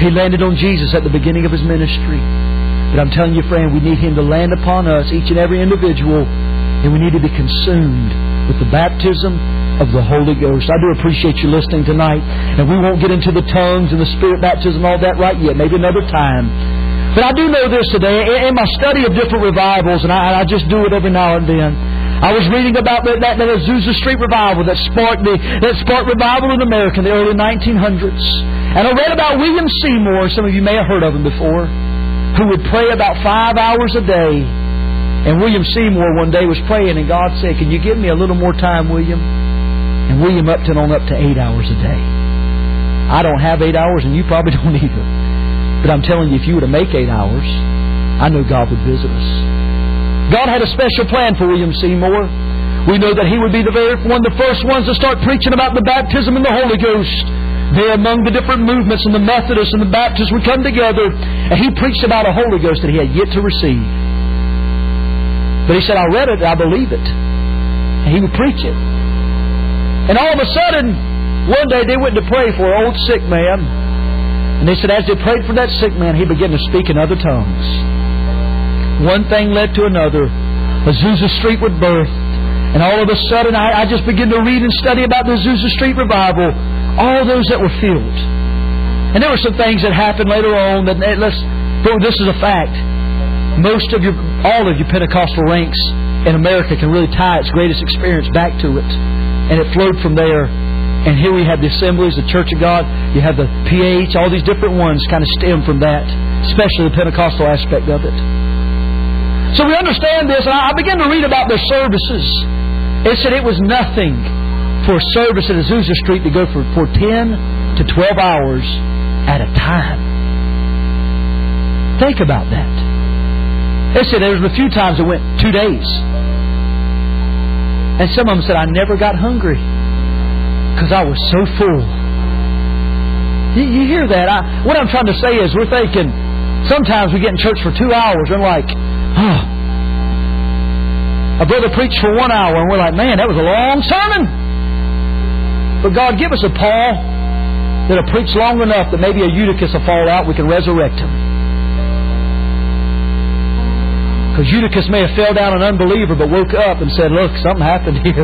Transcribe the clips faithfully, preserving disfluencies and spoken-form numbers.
He landed on Jesus at the beginning of His ministry. But I'm telling you, friend, we need Him to land upon us, each and every individual, and we need to be consumed with the baptism of the Holy Ghost. I do appreciate you listening tonight, and we won't get into the tongues and the Spirit baptism and all that right yet, maybe another time. But I do know this today, in my study of different revivals, and I, I just do it every now and then, I was reading about that, that, that Azusa Street revival that sparked the that sparked revival in America in the early nineteen hundreds. And I read about William Seymour, some of you may have heard of him before, who would pray about five hours a day. And William Seymour one day was praying, and God said, "Can you give me a little more time, William?" And William upped it on up to eight hours a day. I don't have eight hours, and you probably don't either. But I'm telling you, if you were to make eight hours, I know God would visit us. God had a special plan for William Seymour. We know that he would be the very one, the first ones to start preaching about the baptism in the Holy Ghost. There among the different movements, and the Methodists and the Baptists would come together, and he preached about a Holy Ghost that he had yet to receive. But he said, "I read it, I believe it." And he would preach it. And all of a sudden, one day they went to pray for an old sick man. And they said as they prayed for that sick man, he began to speak in other tongues. One thing led to another. Azusa Street would birth. And all of a sudden, I, I just began to read and study about the Azusa Street revival. All those that were filled. And there were some things that happened later on that, let's, bro, this is a fact. Most of your, all of your Pentecostal ranks in America can really tie its greatest experience back to it. And it flowed from there. And here we have the Assemblies, the Church of God. You have the P H, all these different ones kind of stem from that. Especially the Pentecostal aspect of it. So we understand this. And I began to read about their services. It said it was nothing for a service at Azusa Street to go for, for ten to twelve hours at a time. Think about that. They said there was a few times it went two days. And some of them said, "I never got hungry because I was so full." You, you hear that? I, what I'm trying to say is we're thinking, sometimes we get in church for two hours and we're like, oh. A brother preached for one hour and we're like, man, that was a long sermon. But God, give us a Paul that'll preach long enough that maybe a Eutychus will fall out, we can resurrect him. Because Eutychus may have fell down an unbeliever but woke up and said, look, something happened here.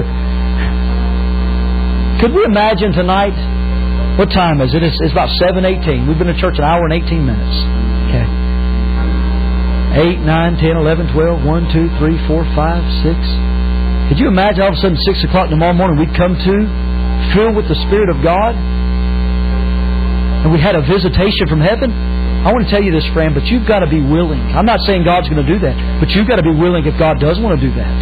Could we imagine tonight? What time is it? It's, it's about seven eighteen. We've been in church an hour and eighteen minutes. Okay. eight, nine, ten, eleven, twelve, one, two, three, four, five, six. Could you imagine all of a sudden six o'clock tomorrow morning we'd come to filled with the Spirit of God? And we had a visitation from heaven? I want to tell you this, friend, but you've got to be willing. I'm not saying God's going to do that, but you've got to be willing if God does want to do that.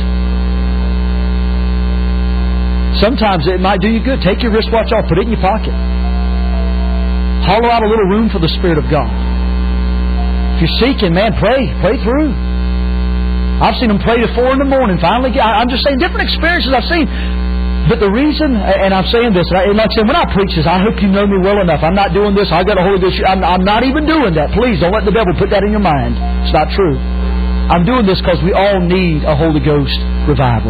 Sometimes it might do you good. Take your wristwatch off, put it in your pocket. Hollow out a little room for the Spirit of God. If you're seeking, man, pray. Pray through. I've seen them pray to four in the morning. Finally, I'm just saying different experiences I've seen. But the reason, and I'm saying this, and like I said, when I preach this, I hope you know me well enough. I'm not doing this. I've got a Holy Ghost. I'm, I'm not even doing that. Please don't let the devil put that in your mind. It's not true. I'm doing this because we all need a Holy Ghost revival.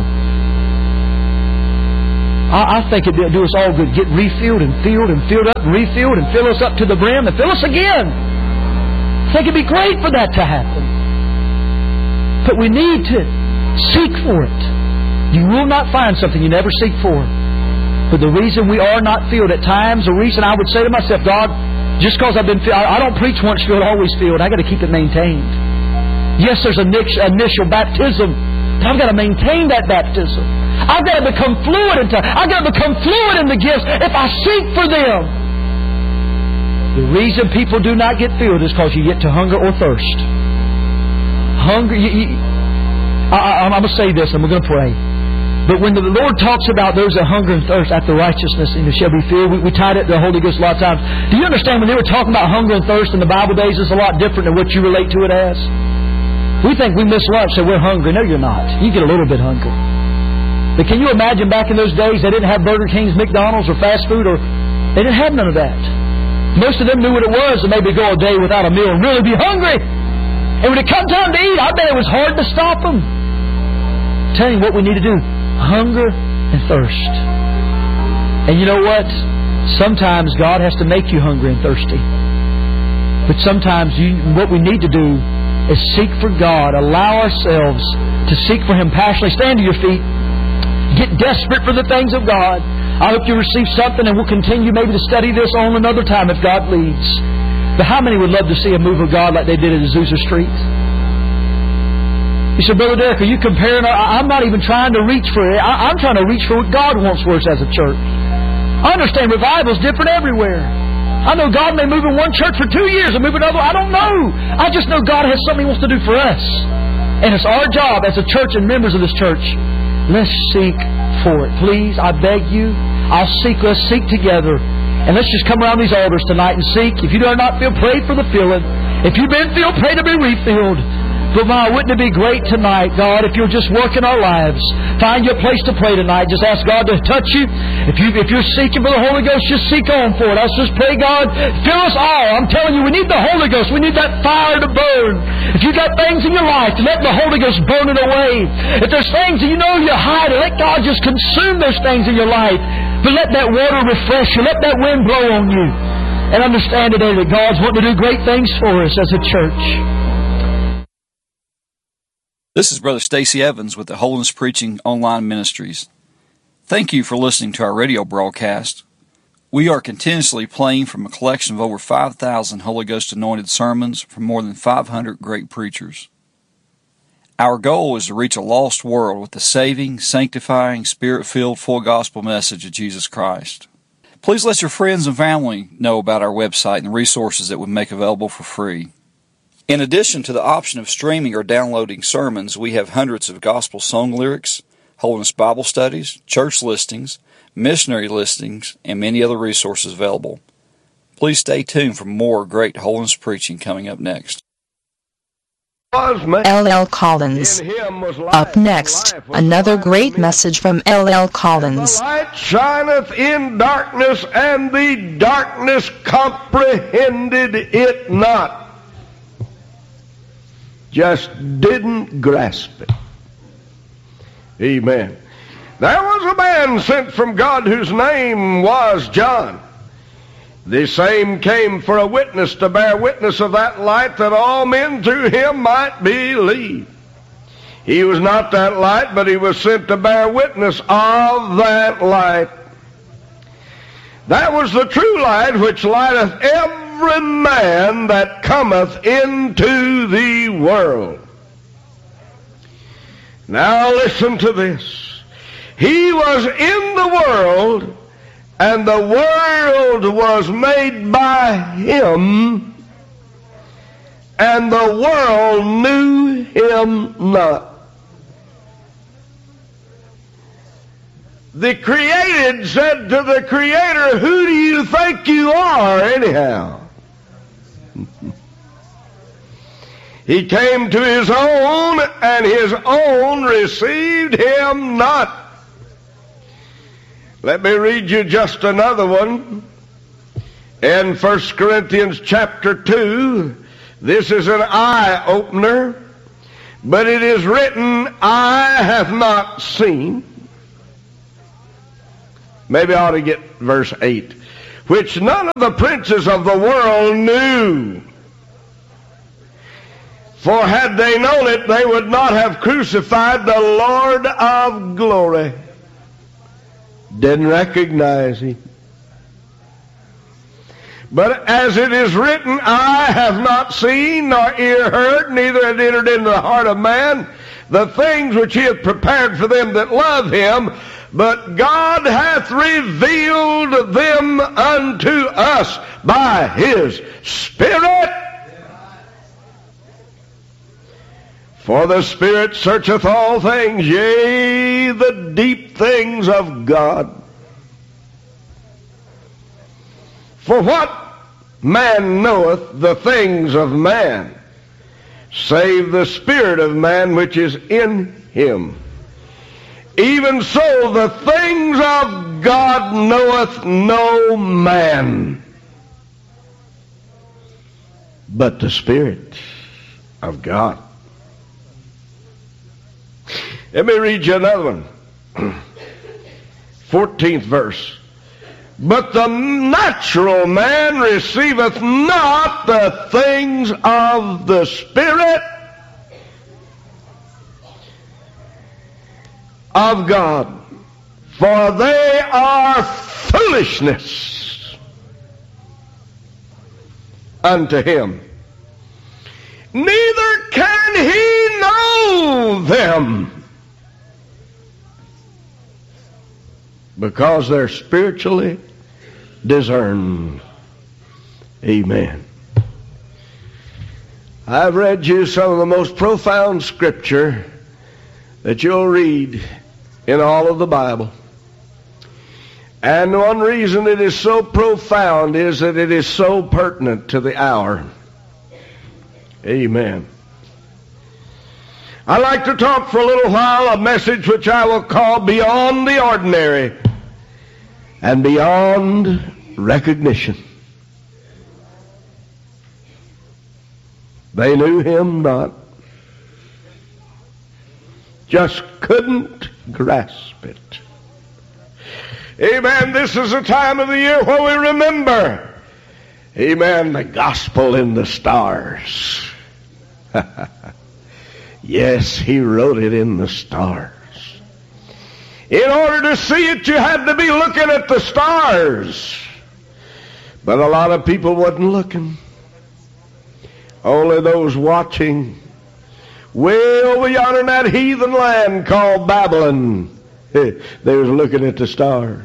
I, I think it'd do us all good. Get refilled and filled and filled up and refilled and fill us up to the brim and fill us again. I think it'd be great for that to happen. But we need to seek for it. You will not find something you never seek for. But the reason we are not filled at times, the reason I would say to myself, God, just because I've been filled, I don't preach once filled, always filled. I've got to keep it maintained. Yes, there's an initial baptism, but I've got to maintain that baptism. I've got to become fluid in time. I've got to become fluid in the gifts if I seek for them. The reason people do not get filled is because you get to hunger or thirst. Hunger. You, you, I, I, I'm going to say this, and we're going to pray. But when the Lord talks about those that hunger and thirst after righteousness and shall be filled, we, we tied it to the Holy Ghost a lot of times. Do you understand when they were talking about hunger and thirst in the Bible days, it's a lot different than what you relate to it as? We think we miss lunch, so we're hungry. No, you're not. You get a little bit hungry. But can you imagine back in those days they didn't have Burger Kings, McDonald's, or fast food, or they didn't have none of that. Most of them knew what it was to maybe go a day without a meal and really be hungry. And when it come time to eat, I bet it was hard to stop them. I'm telling you what we need to do. Hunger and thirst. And you know what? Sometimes God has to make you hungry and thirsty. But sometimes you, what we need to do is seek for God. Allow ourselves to seek for Him passionately. Stand to your feet. Get desperate for the things of God. I hope you receive something, and we'll continue maybe to study this on another time if God leads. But how many would love to see a move of God like they did at Azusa Street? You said, Brother Derek, are you comparing? I'm not even trying to reach for it. I'm trying to reach for what God wants for us as a church. I understand revival is different everywhere. I know God may move in one church for two years and move another. I don't know. I just know God has something He wants to do for us. And it's our job as a church and members of this church. Let's seek for it. Please, I beg you. I'll seek. Let's seek together. And let's just come around these altars tonight and seek. If you do not feel, pray for the filling. If you've been filled, pray to be refilled. But my, wouldn't it be great tonight, God, if you'll just work in our lives? Find you a place to pray tonight. Just ask God to touch you. If, you. if you're seeking for the Holy Ghost, just seek on for it. Let's just pray, God, fill us all. I'm telling you, we need the Holy Ghost. We need that fire to burn. If you've got things in your life, let the Holy Ghost burn it away. If there's things that you know you hide, let God just consume those things in your life. But let that water refresh you. Let that wind blow on you. And understand today that God's wanting to do great things for us as a church. This is Brother Stacy Evans with the Holiness Preaching Online Ministries. Thank you for listening to our radio broadcast. We are continuously playing from a collection of over five thousand Holy Ghost anointed sermons from more than five hundred great preachers. Our goal is to reach a lost world with the saving, sanctifying, Spirit-filled, full gospel message of Jesus Christ. Please let your friends and family know about our website and the resources that we make available for free. In addition to the option of streaming or downloading sermons, we have hundreds of gospel song lyrics, Holiness Bible studies, church listings, missionary listings, and many other resources available. Please stay tuned for more great holiness preaching coming up next. L L Collins. Up next, another great message from L L Collins. The light shineth in darkness, and the darkness comprehended it not. Just didn't grasp it. Amen. There was a man sent from God whose name was John. The same came for a witness to bear witness of that light, that all men through him might believe. He was not that light, but he was sent to bear witness of that light. That was the true light which lighteth every man that cometh into the world. Now listen to this. He was in the world, and the world was made by him, and the world knew him not. The created said to the Creator, "Who do you think you are, anyhow?" He came to his own, and his own received him not. Let me read you just another one. In First Corinthians chapter two, this is an eye-opener, but it is written, "Eye hath not seen." Maybe I ought to get verse eight. "Which none of the princes of the world knew. For had they known it, they would not have crucified the Lord of glory." Didn't recognize him. "But as it is written, eye have not seen, nor ear heard, neither hath entered into the heart of man the things which he hath prepared for them that love him, but God hath revealed them unto us by his Spirit. For the Spirit searcheth all things, yea, the deep things of God. For what man knoweth the things of man, save the Spirit of man which is in him? Even so the things of God knoweth no man, but the Spirit of God." Let me read you another one. fourteenth verse. But the natural man receiveth not the things of the Spirit of God, for they are foolishness unto him. Neither can he know them, because they're spiritually discerned. Amen. I've read you some of the most profound scripture that you'll read in all of the Bible. And one reason it is so profound is that it is so pertinent to the hour. Amen. I'd like to talk for a little while a message which I will call Beyond the Ordinary and Beyond Recognition. They knew him not. Just couldn't grasp it. Amen. This is a time of the year where we remember, amen, the gospel in the stars. Yes, he wrote it in the stars. In order to see it, you had to be looking at the stars. But a lot of people wasn't looking. Only those watching way over yonder in that heathen land called Babylon, they was looking at the stars.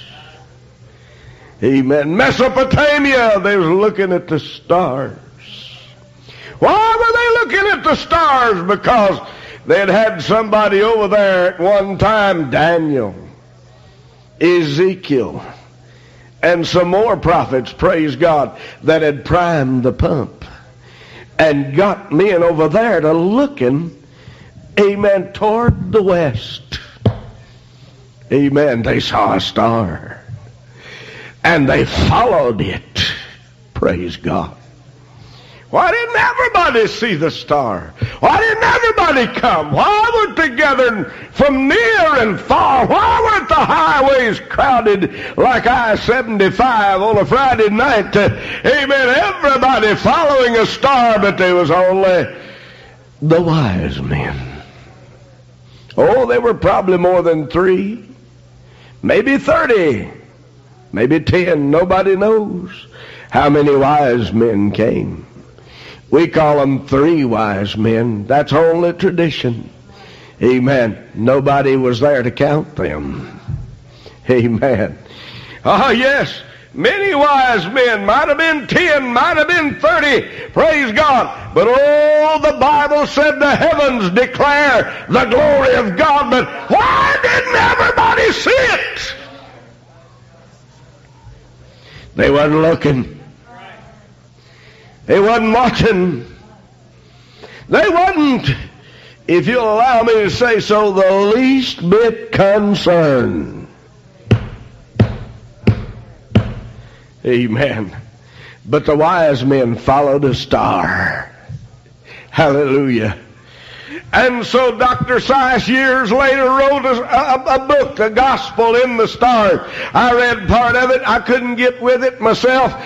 Amen. Mesopotamia, they was looking at the stars. Why were they looking at the stars? Because they had had somebody over there at one time, Daniel, Ezekiel, and some more prophets, praise God, that had primed the pump and got men over there to looking, amen, toward the west. Amen. They saw a star and they followed it. Praise God. Why didn't everybody see the star? Why didn't everybody come? Why were they gathered from near and far? Why weren't the highways crowded like I seventy-five on a Friday night? Uh, amen. Everybody following a star, but there was only the wise men. Oh, there were probably more than three, maybe thirty, maybe ten. Nobody knows how many wise men came. We call them three wise men. That's only tradition. Amen. Nobody was there to count them. Amen. Oh, yes. Many wise men. Might have been ten. Might have been thirty. Praise God. But oh, the Bible said the heavens declare the glory of God. But why didn't everybody see it? They wasn't looking. They wasn't watching. They wasn't, if you'll allow me to say so, the least bit concerned. Amen. But the wise men followed a star. Hallelujah. And so Doctor Seiss years later wrote a, a, a book, The Gospel in the Stars. I read part of it. I couldn't get with it myself.